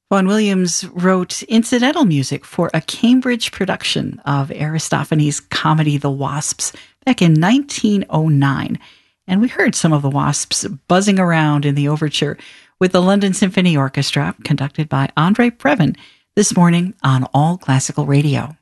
Vaughan Williams wrote incidental music for a Cambridge production of Aristophanes' comedy The Wasps back in 1909. And we heard some of the Wasps buzzing around in the overture with the London Symphony Orchestra, conducted by Andre Previn, this morning on All Classical Radio.